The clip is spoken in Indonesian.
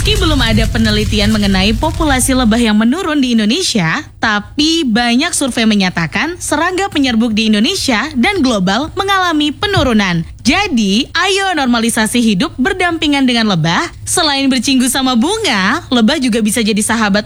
Meski belum ada penelitian mengenai populasi lebah yang menurun di Indonesia, tapi banyak survei menyatakan serangga penyerbuk di Indonesia dan global mengalami penurunan. Jadi, ayo normalisasi hidup berdampingan dengan lebah. Selain bercinggu sama bunga, lebah juga bisa jadi sahabat